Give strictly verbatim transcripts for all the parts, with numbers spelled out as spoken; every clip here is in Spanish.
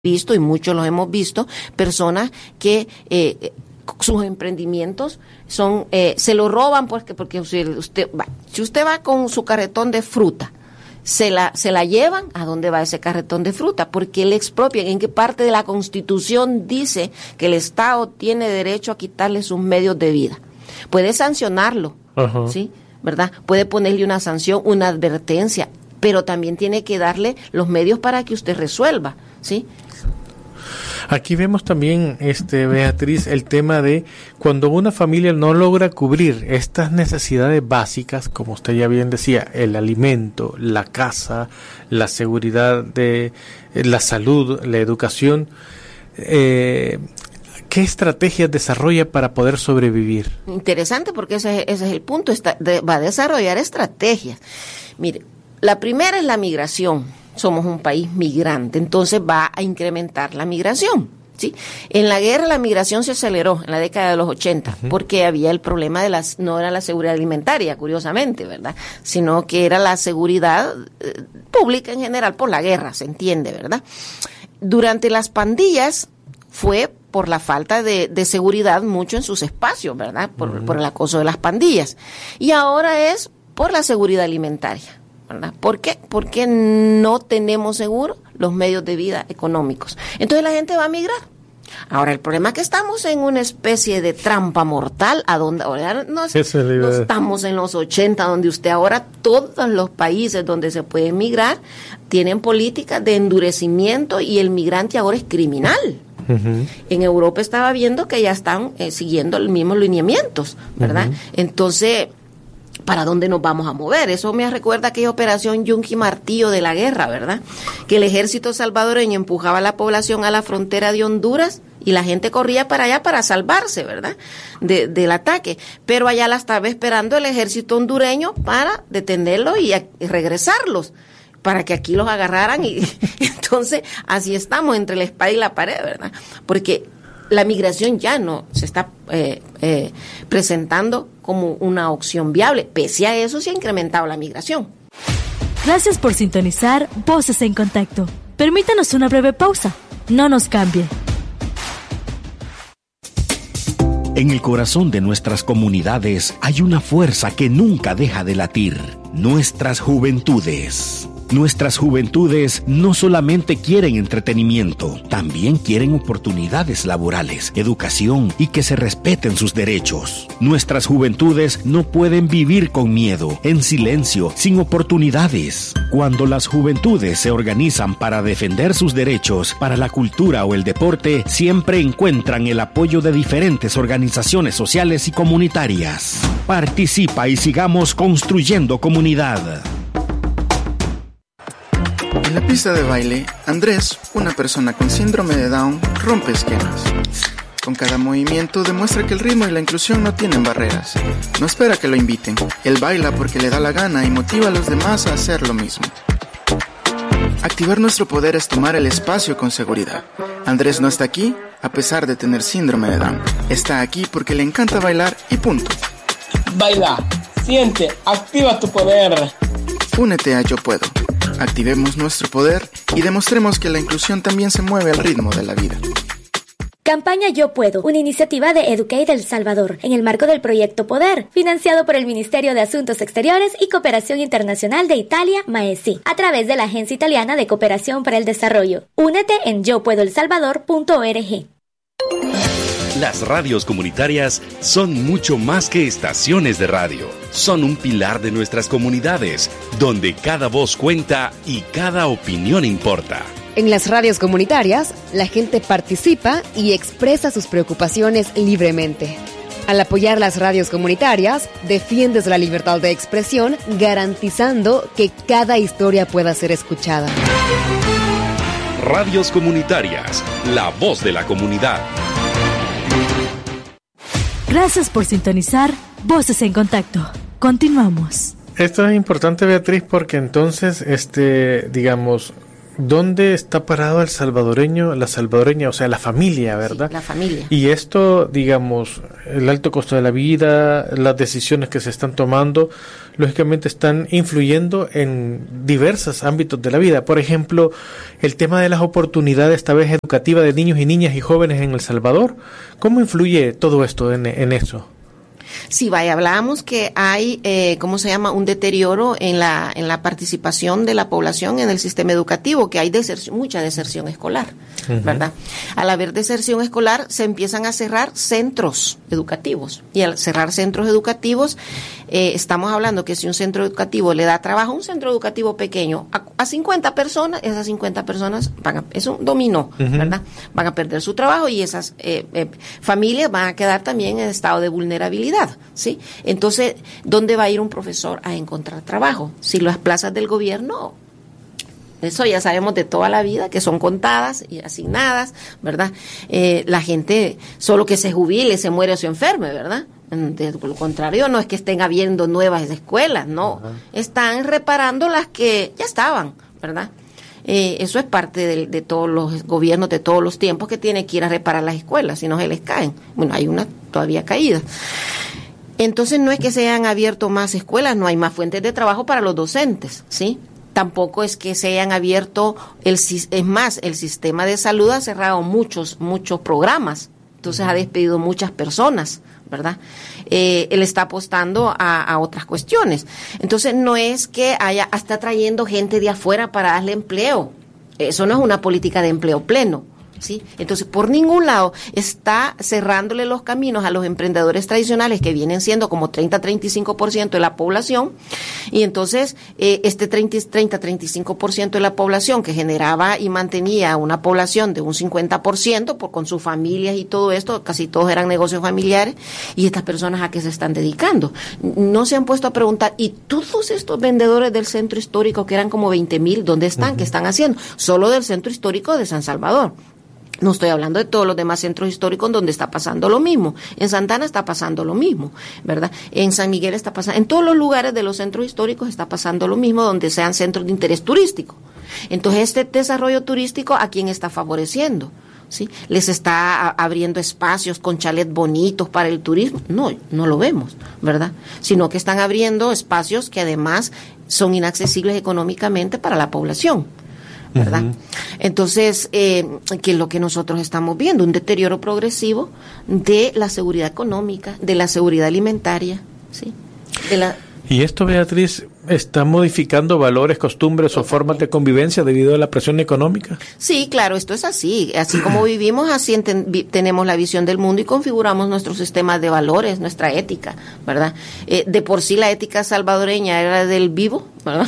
visto, y muchos los hemos visto, personas que eh, sus emprendimientos son eh, se lo roban porque porque si usted va, si usted va con su carretón de fruta, se la se la llevan. ¿A dónde va ese carretón de fruta? Porque le expropian. ¿En qué parte de la Constitución dice que el Estado tiene derecho a quitarle sus medios de vida? Puede sancionarlo, uh-huh. ¿sí? ¿Verdad? Puede ponerle una sanción, una advertencia, pero también tiene que darle los medios para que usted resuelva, ¿sí? Aquí vemos también, este, Beatriz, el tema de cuando una familia no logra cubrir estas necesidades básicas, como usted ya bien decía, el alimento, la casa, la seguridad de la salud, la educación, eh, ¿qué estrategias desarrolla para poder sobrevivir? Interesante, porque ese, ese es el punto, está, de, va a desarrollar estrategias. Mire, la primera es la migración. Somos un país migrante, entonces va a incrementar la migración, ¿sí? En la guerra la migración se aceleró en la década de los ochenta, uh-huh. porque había el problema de las, no era la seguridad alimentaria, curiosamente, ¿verdad? Sino que era la seguridad eh, pública en general por la guerra, se entiende, ¿verdad? Durante las pandillas fue por la falta de, de seguridad mucho en sus espacios, ¿verdad? Por, uh-huh. por el acoso de las pandillas. Y ahora es por la seguridad alimentaria. ¿verdad? ¿Por qué? Porque no tenemos seguro los medios de vida económicos. Entonces la gente va a migrar. Ahora, el problema es que estamos en una especie de trampa mortal, a donde ahora no, no estamos en los ochenta, donde usted ahora, todos los países donde se puede emigrar, tienen políticas de endurecimiento y el migrante ahora es criminal. Uh-huh. En Europa estaba viendo que ya están eh, siguiendo los mismos lineamientos, ¿verdad? Uh-huh. Entonces, ¿para dónde nos vamos a mover? Eso me recuerda aquella operación Yunque y Martillo de la guerra, ¿verdad? Que el ejército salvadoreño empujaba a la población a la frontera de Honduras y la gente corría para allá para salvarse, ¿verdad? De, del ataque. Pero allá la estaba esperando el ejército hondureño para detenerlos y, a, y regresarlos, para que aquí los agarraran. Y entonces, así estamos entre la espada y la pared, ¿verdad? Porque la migración ya no se está eh, eh, presentando como una opción viable. Pese a eso, se ha incrementado la migración. Gracias por sintonizar Voces en Contacto. Permítanos una breve pausa. No nos cambie. En el corazón de nuestras comunidades hay una fuerza que nunca deja de latir. Nuestras juventudes. Nuestras juventudes no solamente quieren entretenimiento, también quieren oportunidades laborales, educación y que se respeten sus derechos. Nuestras juventudes no pueden vivir con miedo, en silencio, sin oportunidades. Cuando las juventudes se organizan para defender sus derechos, para la cultura o el deporte, siempre encuentran el apoyo de diferentes organizaciones sociales y comunitarias. Participa y sigamos construyendo comunidad. En la pista de baile, Andrés, una persona con síndrome de Down, rompe esquemas. Con cada movimiento demuestra que el ritmo y la inclusión no tienen barreras. No espera que lo inviten. Él baila porque le da la gana y motiva a los demás a hacer lo mismo. Activar nuestro poder es tomar el espacio con seguridad. Andrés no está aquí a pesar de tener síndrome de Down. Está aquí porque le encanta bailar y punto. Baila, siente, activa tu poder. Únete a Yo Puedo. Activemos nuestro poder y demostremos que la inclusión también se mueve al ritmo de la vida. Campaña Yo Puedo, una iniciativa de Educate El Salvador, en el marco del proyecto Poder, financiado por el Ministerio de Asuntos Exteriores y Cooperación Internacional de Italia, MAESI, a través de la Agencia Italiana de Cooperación para el Desarrollo. Únete en yo puedo el salvador punto org. Las radios comunitarias son mucho más que estaciones de radio. Son un pilar de nuestras comunidades, donde cada voz cuenta y cada opinión importa. En las radios comunitarias, la gente participa y expresa sus preocupaciones libremente. Al apoyar las radios comunitarias, defiendes la libertad de expresión, garantizando que cada historia pueda ser escuchada. Radios comunitarias, la voz de la comunidad. Gracias por sintonizar Voces en Contacto. Continuamos. Esto es importante, Beatriz, porque entonces, este, digamos, ¿dónde está parado el salvadoreño, la salvadoreña, o sea, la familia, verdad? Sí, la familia. Y esto, digamos, el alto costo de la vida, las decisiones que se están tomando, lógicamente están influyendo en diversos ámbitos de la vida. Por ejemplo, el tema de las oportunidades, esta vez educativas, de niños y niñas y jóvenes en El Salvador. ¿Cómo influye todo esto en, en eso? Sí, vaya, hablábamos que hay, eh, ¿cómo se llama?, un deterioro en la en la participación de la población en el sistema educativo, que hay deserción, mucha deserción escolar, uh-huh. ¿verdad? Al haber deserción escolar, se empiezan a cerrar centros educativos, y al cerrar centros educativos, eh, estamos hablando que si un centro educativo le da trabajo, un centro educativo pequeño, a, a cincuenta personas, esas cincuenta personas van a, es un dominó, uh-huh. ¿verdad? Van a perder su trabajo y esas eh, eh, familias van a quedar también en estado de vulnerabilidad. ¿Sí? Entonces, ¿dónde va a ir un profesor a encontrar trabajo? Si las plazas del gobierno, eso ya sabemos de toda la vida, que son contadas y asignadas, ¿verdad? Eh, la gente solo que se jubile, se muere o se enferme, ¿verdad? De lo contrario, no es que estén habiendo nuevas escuelas, no. Uh-huh. Están reparando las que ya estaban, ¿verdad? Eh, eso es parte de, de todos los gobiernos de todos los tiempos, que tienen que ir a reparar las escuelas, si no se les caen. Bueno, hay una todavía caída. Entonces no es que se hayan abierto más escuelas, no hay más fuentes de trabajo para los docentes, ¿sí? Tampoco es que se hayan abierto, el es más, el sistema de salud ha cerrado muchos, muchos programas, entonces ha despedido muchas personas, ¿verdad? Eh, él está apostando a, a otras cuestiones. Entonces no es que haya, está trayendo gente de afuera para darle empleo, eso no es una política de empleo pleno. ¿Sí? Entonces, por ningún lado está cerrándole los caminos a los emprendedores tradicionales, que vienen siendo como treinta a treinta y cinco por ciento de la población, y entonces eh, este treinta a treinta y cinco por ciento de la población, que generaba y mantenía una población de un cincuenta por ciento por, con sus familias y todo esto, casi todos eran negocios familiares, y estas personas, ¿a qué se están dedicando? No se han puesto a preguntar, ¿y todos estos vendedores del centro histórico, que eran como veinte mil, dónde están? Uh-huh. ¿Qué están haciendo? Solo del centro histórico de San Salvador. No estoy hablando de todos los demás centros históricos donde está pasando lo mismo. En Santana está pasando lo mismo, ¿verdad? En San Miguel está pasando, en todos los lugares de los centros históricos está pasando lo mismo, donde sean centros de interés turístico. Entonces, este desarrollo turístico, ¿a quién está favoreciendo? ¿Sí? ¿Les está abriendo espacios con chalets bonitos para el turismo? No, no lo vemos, ¿verdad? Sino que están abriendo espacios que además son inaccesibles económicamente para la población, ¿verdad? Uh-huh. Entonces, eh, ¿qué es lo que nosotros estamos viendo? Un deterioro progresivo de la seguridad económica, de la seguridad alimentaria, ¿sí? De la... Y esto, Beatriz, ¿está modificando valores, costumbres o formas de convivencia debido a la presión económica? Sí, claro, esto es así. Así como vivimos, así enten- vi- tenemos la visión del mundo y configuramos nuestros sistemas de valores, nuestra ética, ¿verdad? Eh, de por sí la ética salvadoreña era del vivo, ¿verdad?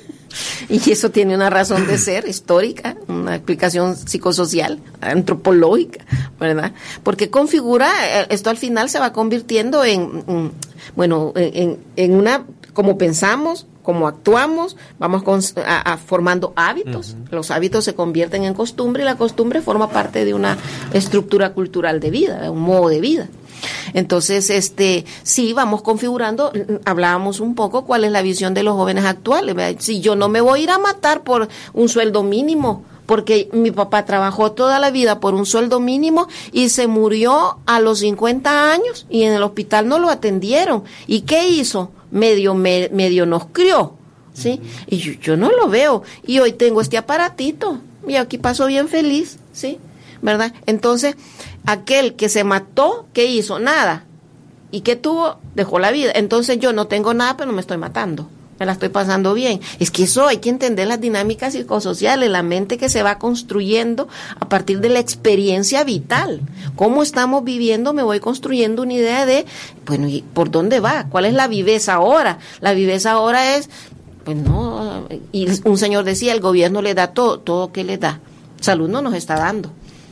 Y eso tiene una razón de ser histórica, una explicación psicosocial, antropológica, ¿verdad? Porque configura, esto al final se va convirtiendo en, bueno, en, en una, como pensamos, como actuamos, vamos con, a, a formando hábitos. Uh-huh. Los hábitos se convierten en costumbre y la costumbre forma parte de una estructura cultural de vida, de un modo de vida. Entonces, este, sí, vamos configurando, hablábamos un poco cuál es la visión de los jóvenes actuales. Si yo no me voy a ir a matar por un sueldo mínimo, porque mi papá trabajó toda la vida por un sueldo mínimo y se murió a los cincuenta años y en el hospital no lo atendieron. ¿Y qué hizo? Medio, me, medio nos crió, ¿sí? Y yo, yo no lo veo. Y hoy tengo este aparatito y aquí paso bien feliz, ¿sí? ¿Verdad? Entonces, aquel que se mató, ¿qué hizo? Nada. ¿Y qué tuvo? Dejó la vida. Entonces yo no tengo nada, pero me estoy matando. Me la estoy pasando bien. Es que eso hay que entender las dinámicas psicosociales, la mente que se va construyendo a partir de la experiencia vital. ¿Cómo estamos viviendo? Me voy construyendo una idea de, bueno, ¿y por dónde va? ¿Cuál es la viveza ahora? La viveza ahora es, pues no, y un señor decía, el gobierno le da todo, todo que le da. Salud no nos está dando.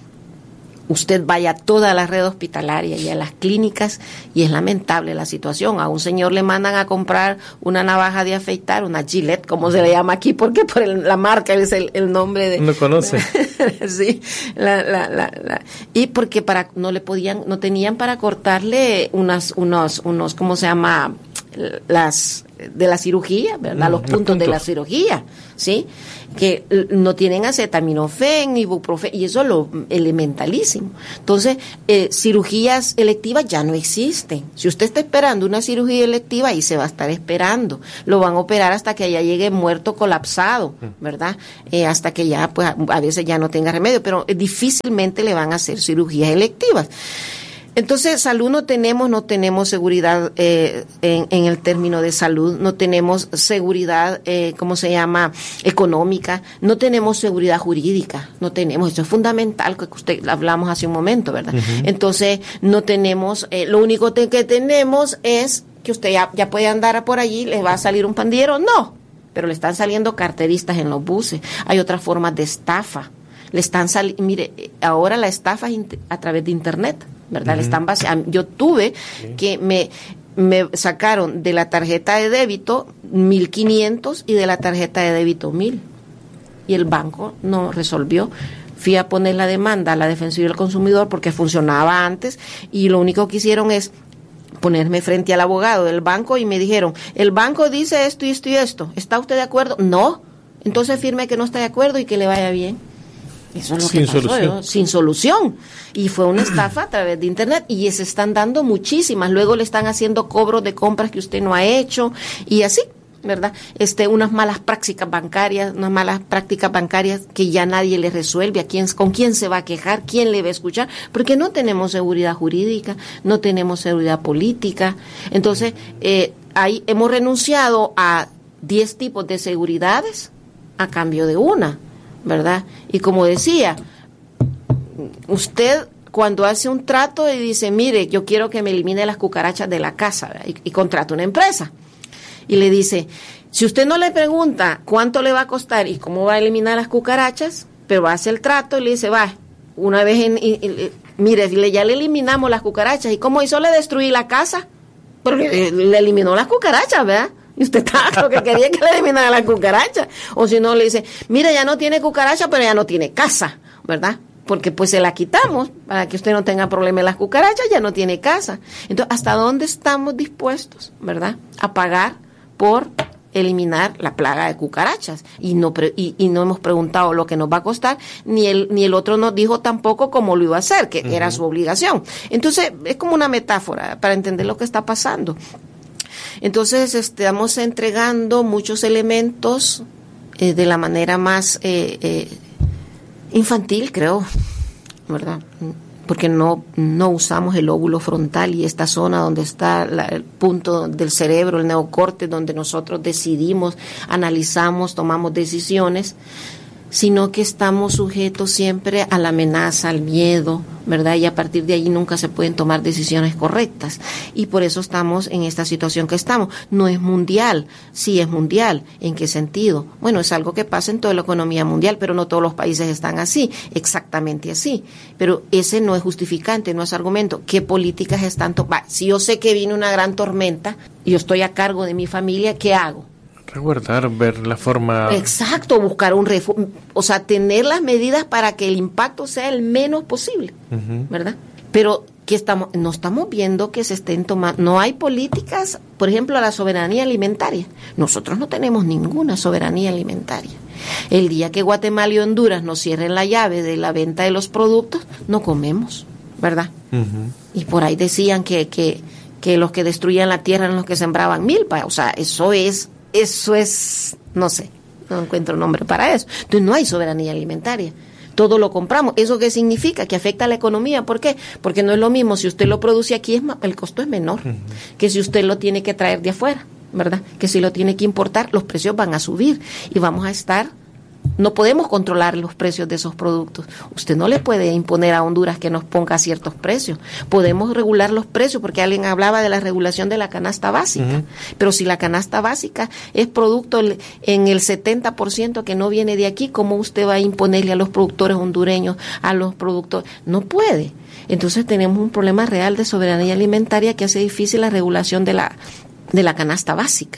Usted vaya a toda la red hospitalaria y a las clínicas y es lamentable la situación. A un señor le mandan a comprar una navaja de afeitar, una Gillette, como se le llama aquí, porque por el, la marca es el, el nombre de... No conoce. Sí, la, la, la, la, y porque para no le podían, no tenían para cortarle unas, unos, unos, ¿cómo se llama? las de la cirugía, ¿verdad? Mm, los, puntos los puntos de la cirugía, ¿sí? Que no tienen acetaminofén, ibuprofeno, y eso es lo elementalísimo. Entonces, eh, cirugías electivas ya no existen. Si usted está esperando una cirugía electiva, ahí se va a estar esperando. Lo van a operar hasta que ya llegue muerto, colapsado, ¿verdad? Eh, hasta que ya, pues, a veces ya no tenga remedio, pero difícilmente le van a hacer cirugías electivas. Entonces, salud no tenemos, no tenemos seguridad eh, en, en el término de salud, no tenemos seguridad, eh, ¿cómo se llama?, económica, no tenemos seguridad jurídica, no tenemos, eso es fundamental, que usted hablamos hace un momento, ¿verdad? Uh-huh. Entonces, no tenemos, eh, lo único te, que tenemos es que usted ya, ya puede andar por allí, le va a salir un pandillero, no, pero le están saliendo carteristas en los buses, hay otras formas de estafa, le están saliendo, mire, ahora la estafa es a través de internet, ¿verdad? Uh-huh. Le están base- yo tuve sí. que me, me sacaron de la tarjeta de débito mil quinientos y de la tarjeta de débito mil. Y el banco no resolvió. Fui a poner la demanda a la Defensoría del Consumidor porque funcionaba antes y lo único que hicieron es ponerme frente al abogado del banco y me dijeron, el banco dice esto y esto y esto. ¿Está usted de acuerdo? No. Entonces firme que no está de acuerdo y que le vaya bien. Eso es lo sin que pasó, solución. ¿no? Sin solución. Y fue una estafa a través de internet y se están dando muchísimas. Luego le están haciendo cobros de compras que usted no ha hecho y así, ¿verdad? Este, unas malas prácticas bancarias, unas malas prácticas bancarias que ya nadie le resuelve. ¿A quién, con quién se va a quejar? ¿Quién le va a escuchar? Porque no tenemos seguridad jurídica, no tenemos seguridad política. Entonces, eh, ahí hemos renunciado a diez tipos de seguridades a cambio de una, ¿verdad? Y como decía, usted cuando hace un trato y dice, mire, yo quiero que me elimine las cucarachas de la casa, ¿verdad? y, y contrata una empresa y le dice, si usted no le pregunta cuánto le va a costar y cómo va a eliminar las cucarachas, pero hace el trato y le dice, va, una vez en, y, y, mire, le, ya le eliminamos las cucarachas, ¿y cómo hizo? Le destruí la casa, porque le, le eliminó las cucarachas, ¿verdad? Y usted estaba lo que quería que le eliminara la cucaracha. O si no, le dice, mira, ya no tiene cucaracha, pero ya no tiene casa, ¿verdad? Porque pues se la quitamos para que usted no tenga problema en las cucarachas, ya no tiene casa. Entonces, ¿hasta dónde estamos dispuestos, verdad, a pagar por eliminar la plaga de cucarachas? Y no pre- y, y no hemos preguntado lo que nos va a costar, ni el ni el otro nos dijo tampoco cómo lo iba a hacer, que uh-huh. era su obligación. Entonces, es como una metáfora para entender lo que está pasando. Entonces, estamos entregando muchos elementos eh, de la manera más eh, eh, infantil, creo, ¿verdad? Porque no, no usamos el óvulo frontal y esta zona donde está la, el punto del cerebro, el neocorte, donde nosotros decidimos, analizamos, tomamos decisiones, sino que estamos sujetos siempre a la amenaza, al miedo, ¿verdad? Y a partir de ahí nunca se pueden tomar decisiones correctas. Y por eso estamos en esta situación que estamos. No es mundial, sí es mundial. ¿En qué sentido? Bueno, es algo que pasa en toda la economía mundial, pero no todos los países están así, exactamente así. Pero ese no es justificante, no es argumento. ¿Qué políticas están tomando? Si yo sé que viene una gran tormenta y yo estoy a cargo de mi familia, ¿qué hago? Resguardar, ver la forma... Exacto, buscar un refugio, o sea, tener las medidas para que el impacto sea el menos posible, uh-huh. ¿verdad? Pero que estamos, no estamos viendo que se estén tomando, no hay políticas, por ejemplo, la soberanía alimentaria. Nosotros no tenemos ninguna soberanía alimentaria. El día que Guatemala y Honduras nos cierren la llave de la venta de los productos, no comemos, ¿verdad? Uh-huh. Y por ahí decían que, que, que los que destruían la tierra eran los que sembraban milpa, o sea, eso es... Eso es, no sé, no encuentro nombre para eso. Entonces no hay soberanía alimentaria. Todo lo compramos. ¿Eso qué significa? Que afecta a la economía. ¿Por qué? Porque no es lo mismo si usted lo produce aquí, es el costo es menor uh-huh. que si usted lo tiene que traer de afuera, ¿verdad? Que si lo tiene que importar, los precios van a subir y vamos a estar... No podemos controlar los precios de esos productos. Usted no le puede imponer a Honduras que nos ponga ciertos precios. Podemos regular los precios porque alguien hablaba de la regulación de la canasta básica. Uh-huh. Pero si la canasta básica es producto en el setenta por ciento que no viene de aquí, ¿cómo usted va a imponerle a los productores hondureños, a los productores? No puede. Entonces tenemos un problema real de soberanía alimentaria que hace difícil la regulación de la, de la canasta básica.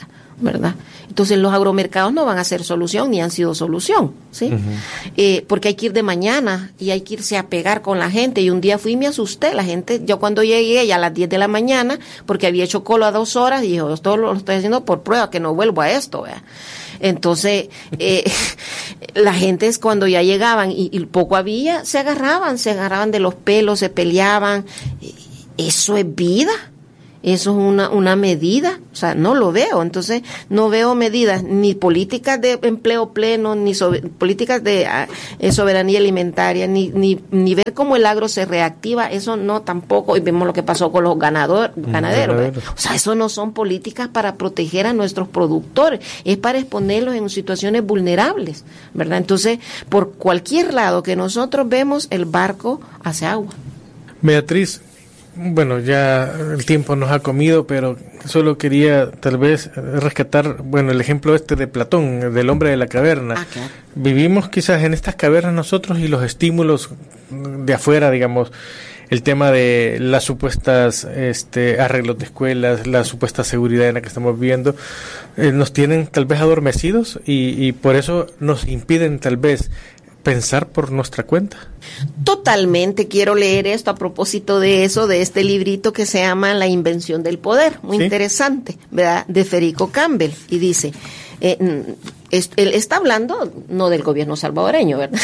¿verdad? Entonces los agromercados no van a ser solución ni han sido solución, ¿sí? Uh-huh. Eh, porque hay que ir de mañana y hay que irse a pegar con la gente. Y un día fui y me asusté, la gente, yo cuando llegué ya a las diez de la mañana, porque había hecho cola a dos horas, y dije, esto lo estoy haciendo por prueba, que no vuelvo a esto, ¿verdad? Entonces, eh, la gente es cuando ya llegaban y, y poco había, se agarraban, se agarraban de los pelos, se peleaban. Eso es vida. Eso es una, una medida, o sea, no lo veo. Entonces, no veo medidas, ni políticas de empleo pleno, ni sobre, políticas de eh, soberanía alimentaria, ni, ni, ni ver cómo el agro se reactiva, eso no tampoco. Y vemos lo que pasó con los ganador, ganaderos. Ganadero. O sea, eso no son políticas para proteger a nuestros productores, es para exponerlos en situaciones vulnerables, ¿verdad? Entonces, por cualquier lado que nosotros vemos, el barco hace agua. Beatriz, bueno, ya el tiempo nos ha comido, pero solo quería tal vez rescatar, bueno, el ejemplo este de Platón, del hombre de la caverna. Ah, claro. Vivimos quizás en estas cavernas nosotros y los estímulos de afuera, digamos, el tema de las supuestas este, arreglos de escuelas, la supuesta seguridad en la que estamos viviendo, eh, nos tienen tal vez adormecidos y, y por eso nos impiden tal vez pensar por nuestra cuenta. Totalmente. Quiero leer esto a propósito de eso, de este librito que se llama La invención del poder, muy ¿Sí? interesante, ¿verdad? De Federico Campbell, y dice, eh, es, él está hablando no del gobierno salvadoreño, ¿verdad?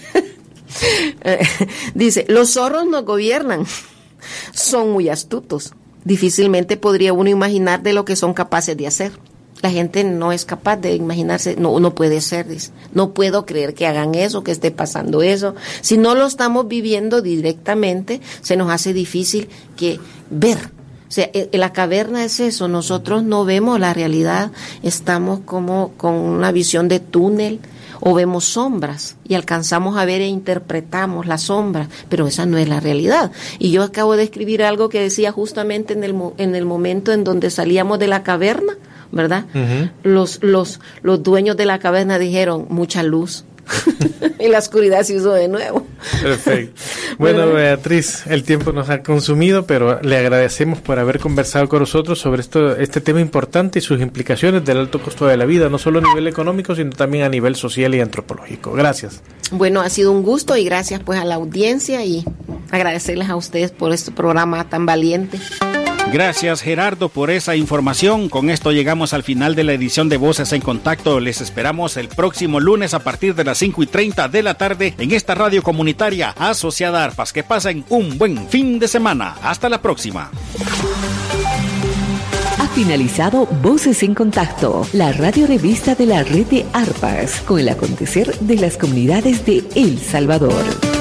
Dice, los zorros no gobiernan, son muy astutos, difícilmente podría uno imaginar de lo que son capaces de hacer. La gente no es capaz de imaginarse, no, no puede ser, dice. No puedo creer que hagan eso, que esté pasando eso. Si no lo estamos viviendo directamente, se nos hace difícil que ver. O sea, en la caverna es eso, nosotros no vemos la realidad, estamos como con una visión de túnel, o vemos sombras y alcanzamos a ver e interpretamos las sombras, pero esa no es la realidad. Y yo acabo de escribir algo que decía justamente en el, en el momento en donde salíamos de la caverna, ¿verdad? Uh-huh. Los, los, los dueños de la caverna dijeron, mucha luz. Y la oscuridad se hizo de nuevo. Perfecto. Bueno, ¿verdad? Beatriz, el tiempo nos ha consumido, pero le agradecemos por haber conversado con nosotros sobre esto, este tema importante y sus implicaciones del alto costo de la vida, no solo a nivel económico, sino también a nivel social y antropológico. Gracias. Bueno, ha sido un gusto y gracias pues a la audiencia y agradecerles a ustedes por este programa tan valiente. Gracias, Gerardo, por esa información. Con esto llegamos al final de la edición de Voces en Contacto. Les esperamos el próximo lunes a partir de las cinco y treinta de la tarde en esta radio comunitaria asociada a ARPAS. Que pasen un buen fin de semana. Hasta la próxima. Ha finalizado Voces en Contacto, la radio revista de la red de ARPAS, con el acontecer de las comunidades de El Salvador.